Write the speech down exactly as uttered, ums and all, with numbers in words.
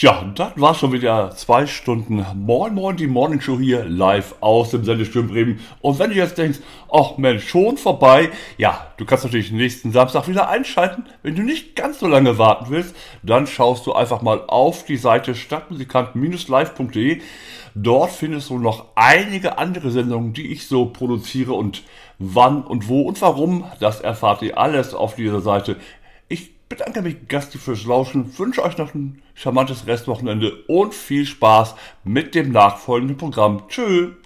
Tja, das war schon wieder zwei Stunden Moin Moin, die Morning Show hier live aus dem Sendestürm Bremen. Und wenn du jetzt denkst, ach Mensch, schon vorbei, ja, du kannst natürlich nächsten Samstag wieder einschalten. Wenn du nicht ganz so lange warten willst, dann schaust du einfach mal auf die Seite stadtmusikanten live punkt de. Dort findest du noch einige andere Sendungen, die ich so produziere, und wann und wo und warum, das erfahrt ihr alles auf dieser Seite. Ich bedanke mich Gasti fürs Lauschen, wünsche euch noch ein charmantes Restwochenende und viel Spaß mit dem nachfolgenden Programm. Tschüss!